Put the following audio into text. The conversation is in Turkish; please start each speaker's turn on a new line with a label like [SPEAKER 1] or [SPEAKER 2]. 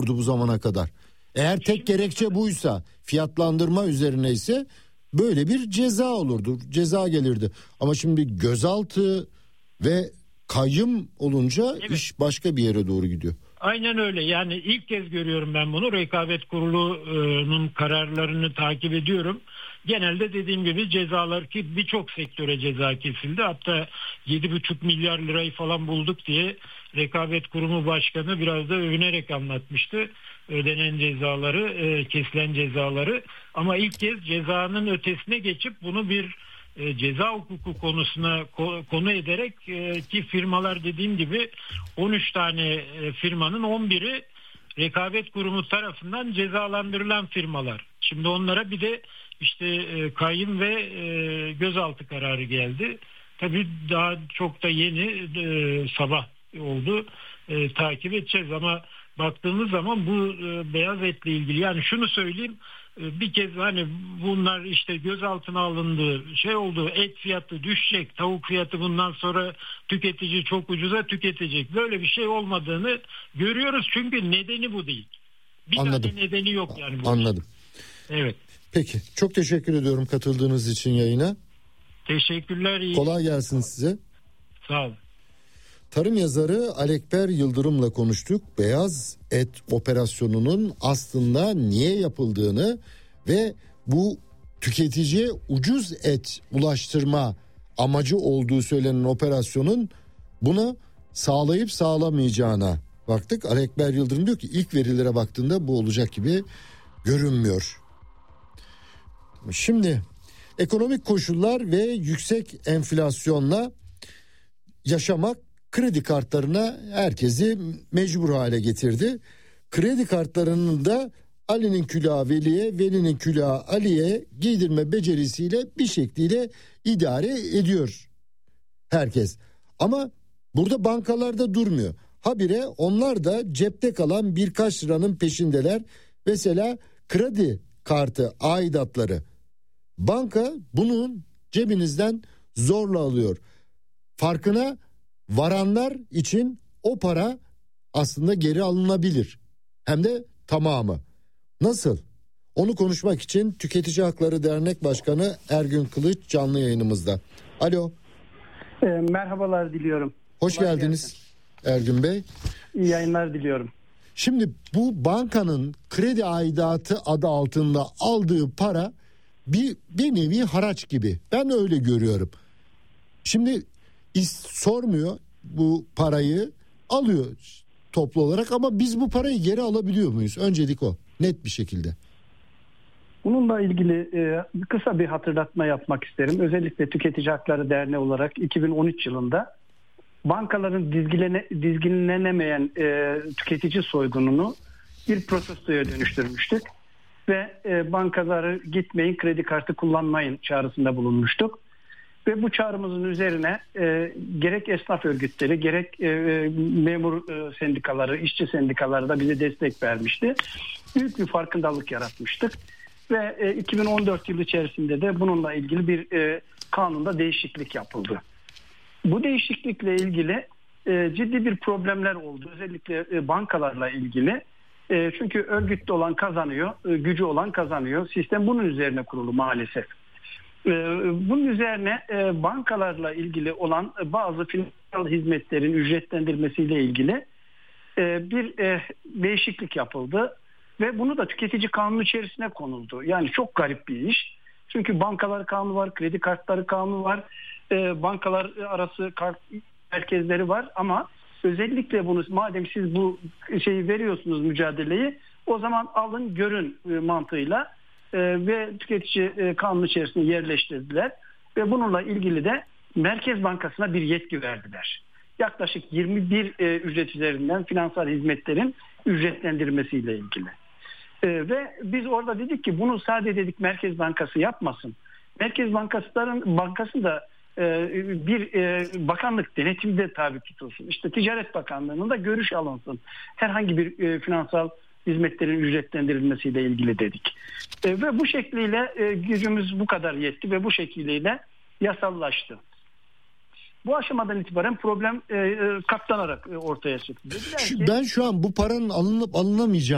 [SPEAKER 1] olurdu bu zamana kadar. Eğer tek gerekçe buysa, fiyatlandırma üzerine ise böyle bir ceza olurdu. Ceza gelirdi. Ama şimdi gözaltı ve kayyum olunca iş başka bir yere doğru gidiyor.
[SPEAKER 2] Aynen öyle. Yani ilk kez görüyorum ben bunu. Rekabet Kurulu'nun kararlarını takip ediyorum. Genelde dediğim gibi cezalar, ki birçok sektöre ceza kesildi. Hatta 7,5 milyar lirayı falan bulduk diye Rekabet Kurumu Başkanı biraz da övünerek anlatmıştı. Ödenen cezaları, kesilen cezaları. Ama ilk kez cezanın ötesine geçip bunu bir ceza hukuku konusuna konu ederek ki firmalar, dediğim gibi 13 tane firmanın 11'i Rekabet Kurumu tarafından cezalandırılan firmalar. Şimdi onlara bir de işte kayyum ve gözaltı kararı geldi. Tabii daha çok da yeni, sabah oldu. Takip edeceğiz ama baktığımız zaman bu beyaz etle ilgili, yani şunu söyleyeyim, bir kez hani bunlar işte gözaltına alındı, şey oldu, et fiyatı düşecek, tavuk fiyatı bundan sonra tüketici çok ucuza tüketecek. Böyle bir şey olmadığını görüyoruz çünkü nedeni bu değil. Bir
[SPEAKER 1] Anladım.
[SPEAKER 2] tane nedeni yok yani bu.
[SPEAKER 1] Anladım.
[SPEAKER 2] Evet.
[SPEAKER 1] Peki, çok teşekkür ediyorum katıldığınız için yayına.
[SPEAKER 2] Teşekkürler.
[SPEAKER 1] Kolay gelsin size.
[SPEAKER 2] Sağ olun.
[SPEAKER 1] Tarım yazarı Alekber Yıldırım'la konuştuk. Beyaz et operasyonunun aslında niye yapıldığını ve bu tüketiciye ucuz et ulaştırma amacı olduğu söylenen operasyonun bunu sağlayıp sağlamayacağına baktık. Alekber Yıldırım diyor ki ilk verilere baktığında bu olacak gibi görünmüyor. Şimdi ekonomik koşullar ve yüksek enflasyonla yaşamak kredi kartlarına herkesi mecbur hale getirdi. Kredi kartlarının da Ali'nin külahı Veli'ye, Veli'nin külahı Ali'ye giydirme becerisiyle bir şekliyle idare ediyor herkes. Ama burada bankalarda durmuyor. Habire onlar da cepte kalan birkaç liranın peşindeler. Mesela kredi kartı aidatları. Banka bunun cebinizden zorla alıyor. Farkına varanlar için o para aslında geri alınabilir. Hem de tamamı. Nasıl? Onu konuşmak için Tüketici Hakları Dernek Başkanı Ergün Kılıç canlı yayınımızda. Alo.
[SPEAKER 3] Merhabalar diliyorum.
[SPEAKER 1] Hoş geldiniz Ergün Bey.
[SPEAKER 3] İyi yayınlar diliyorum.
[SPEAKER 1] Şimdi bu bankanın kredi aidatı adı altında aldığı para bir nevi haraç gibi. Ben öyle görüyorum. Şimdi sormuyor, bu parayı alıyor toplu olarak ama biz bu parayı geri alabiliyor muyuz? Öncelik o, net bir şekilde.
[SPEAKER 3] Bununle ilgili kısa bir hatırlatma yapmak isterim. Özellikle Tüketici Hakları Derneği olarak 2013 yılında bankaların dizginlenemeyen tüketici soygununu bir protestoya dönüştürmüştük. Ve bankaları gitmeyin, kredi kartı kullanmayın çağrısında bulunmuştuk. Ve bu çağrımızın üzerine gerek esnaf örgütleri, gerek memur sendikaları, işçi sendikaları da bize destek vermişti. Büyük bir farkındalık yaratmıştık. Ve 2014 yılı içerisinde de bununla ilgili bir kanunda değişiklik yapıldı. Bu değişiklikle ilgili ciddi bir problemler oldu. Özellikle bankalarla ilgili. Çünkü örgütlü olan kazanıyor, gücü olan kazanıyor. Sistem bunun üzerine kurulu maalesef. Bunun üzerine bankalarla ilgili olan bazı finansal hizmetlerin ücretlendirmesiyle ilgili bir değişiklik yapıldı. Ve bunu da tüketici kanunu içerisine konuldu. Yani çok garip bir iş. Çünkü bankalar kanunu var, kredi kartları kanunu var, bankalar arası kart merkezleri var ama özellikle bunu, madem siz bu şeyi veriyorsunuz, mücadeleyi, o zaman alın görün mantığıyla ve tüketici kanunu içerisine yerleştirdiler ve bununla ilgili de Merkez Bankası'na bir yetki verdiler. Yaklaşık 21 ücret üzerinden finansal hizmetlerin ücretlendirmesiyle ilgili. Ve biz orada dedik ki bunu sadece dedik Merkez Bankası yapmasın. Merkez Bankası da bir bakanlık denetimde tabi tutulsun. İşte Ticaret Bakanlığı'nın da görüş alınsın. Herhangi bir finansal hizmetlerin ücretlendirilmesiyle ilgili dedik. Ve bu şekliyle gücümüz bu kadar yetti ve bu şekliyle yasallaştı. Bu aşamadan itibaren problem katlanarak ortaya çıktı.
[SPEAKER 1] Ben şu an bu paranın alınıp alınamayacağı